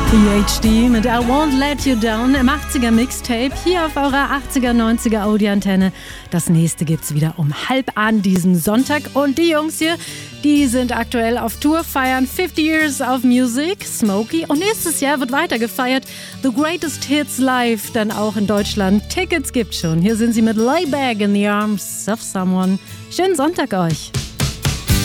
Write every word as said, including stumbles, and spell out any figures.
E H D mit I Won't Let You Down im achtziger Mixtape hier auf eurer achtziger, neunziger Audi-Antenne. Das nächste gibt's wieder um halb an diesem Sonntag. Und die Jungs hier, die sind aktuell auf Tour, feiern fifty Years of Music, Smokey. Und nächstes Jahr wird weiter gefeiert. The Greatest Hits Live, dann auch in Deutschland. Tickets gibt's schon. Hier sind sie mit Layback in the Arms of Someone. Schönen Sonntag euch.